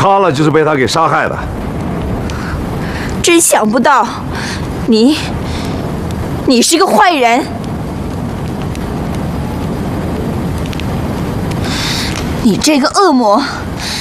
康了就是被他给杀害的。 真想不到，你是个坏人。你这个恶魔！